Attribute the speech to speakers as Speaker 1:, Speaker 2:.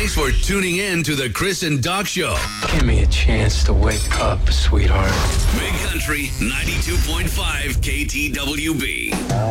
Speaker 1: Thanks for tuning in to the Chris and Doc Show.
Speaker 2: Give me a chance to wake up, sweetheart.
Speaker 1: Big Country 92.5 KTWB.